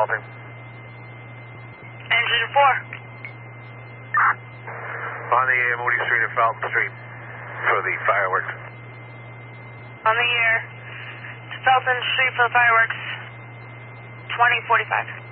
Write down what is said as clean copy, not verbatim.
Felton. Engine 4. On the air, Moody Street and Felton Street for the fireworks. On the air to Felton Street for fireworks. 2045.